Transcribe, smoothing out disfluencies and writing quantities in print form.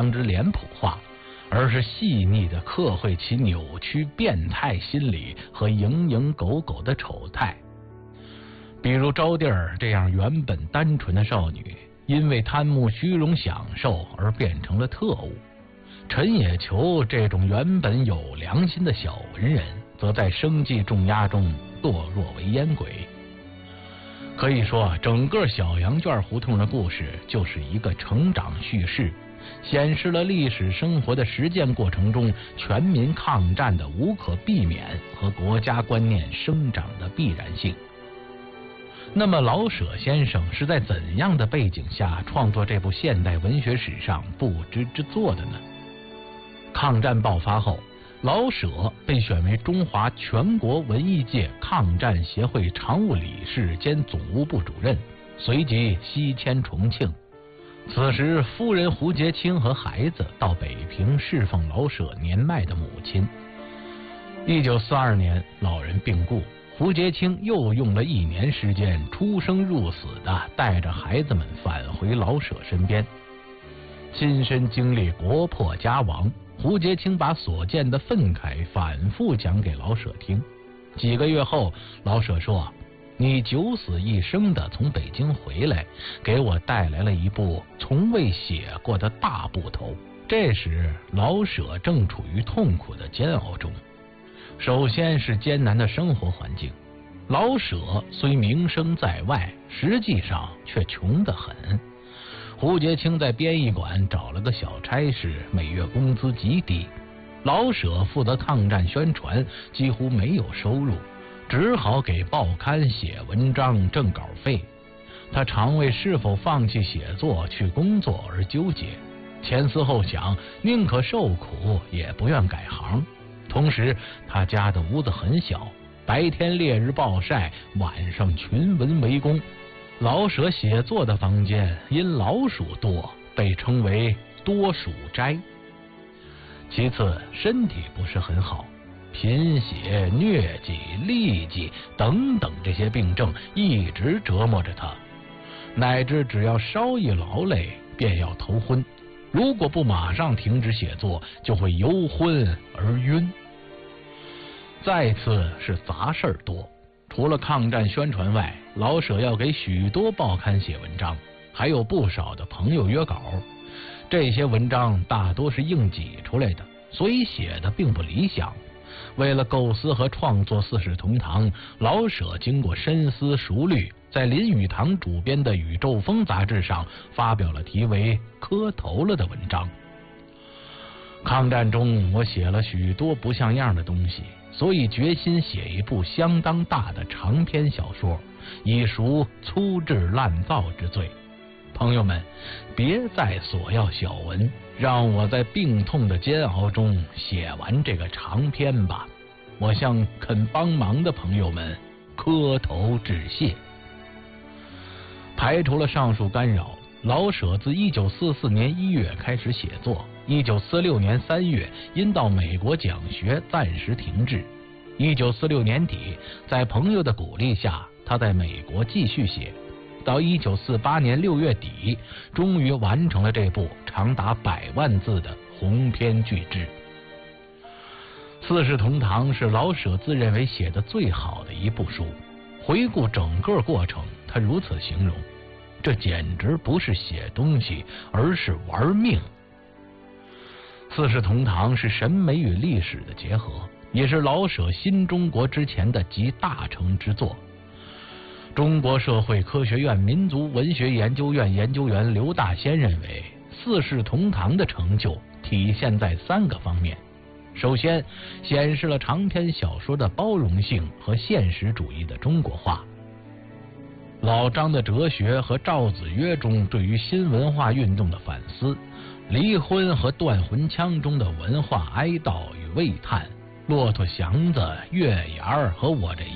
称之脸谱化，而是细腻地刻绘其扭曲变态心理和蝇营狗苟的丑态。比如招娣儿这样原本单纯的少女，因为贪慕虚荣享受而变成了特务；陈野球这种原本有良心的小文人，则在生计重压中堕落为烟鬼。可以说，整个小羊圈胡同的故事就是一个成长叙事，显示了历史生活的实践过程中全民抗战的无可避免和国家观念生长的必然性。那么老舍先生是在怎样的背景下创作这部现代文学史上不知之作的呢？抗战爆发后，老舍被选为中华全国文艺界抗战协会常务理事兼总务部主任，随即西迁重庆。此时夫人胡洁清和孩子到北平侍奉老舍年迈的母亲。1942年老人病故，胡洁清又用了1年时间出生入死的带着孩子们返回老舍身边。亲身经历国破家亡，胡洁清把所见的愤慨反复讲给老舍听。几个月后，老舍说：“你九死一生的从北京回来，给我带来了一部从未写过的大部头。”这时老舍正处于痛苦的煎熬中。首先是艰难的生活环境，老舍虽名声在外，实际上却穷得很。胡洁清在编译馆找了个小差事，每月工资极低。老舍负责抗战宣传，几乎没有收入，只好给报刊写文章挣稿费。他常为是否放弃写作去工作而纠结，前思后想，宁可受苦也不愿改行。同时他家的屋子很小，白天烈日暴晒，晚上群蚊围攻。老舍写作的房间因老鼠多，被称为多鼠斋。其次，身体不是很好，贫血、疟疾、痢疾等等这些病症一直折磨着他，乃至只要稍一劳累便要头昏，如果不马上停止写作，就会由昏而晕。再次是杂事儿多，除了抗战宣传外，老舍要给许多报刊写文章，还有不少的朋友约稿。这些文章大多是硬挤出来的，所以写的并不理想。为了构思和创作《四世同堂》，老舍经过深思熟虑，在林语堂主编的《宇宙风》杂志上发表了题为《磕头了》的文章。抗战中，我写了许多不像样的东西，所以决心写一部相当大的长篇小说，以赎粗制滥造之罪。朋友们，别再索要小文，让我在病痛的煎熬中写完这个长篇吧。我向肯帮忙的朋友们磕头致谢。排除了上述干扰，老舍自1944年1月开始写作，1946年3月因到美国讲学暂时停滞。1946年底，在朋友的鼓励下，他在美国继续写，到1948年6月底，终于完成了这部长达100万字的鸿篇巨制。《四世同堂》是老舍自认为写的最好的一部书。回顾整个过程，他如此形容：这简直不是写东西，而是玩命。《四世同堂》是审美与历史的结合，也是老舍新中国之前的集大成之作。中国社会科学院民族文学研究院研究员刘大先认为，《四世同堂》的成就体现在3个方面。首先，显示了长篇小说的包容性和现实主义的中国化。老张的哲学和赵子曰中对于新文化运动的反思，离婚和断魂腔中的文化哀悼与喟叹，骆驼祥子、月牙儿和我这